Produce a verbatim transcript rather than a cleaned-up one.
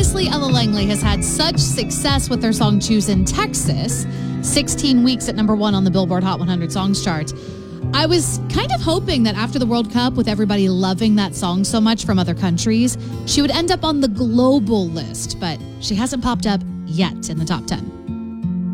Obviously, Ella Langley has had such success with their song Choosing Texas, sixteen weeks at number one on the Billboard Hot one hundred Songs chart. I was kind of hoping that after the World Cup, with everybody loving that song so much from other countries, she would end up on the global list, but she hasn't popped up yet in the top ten.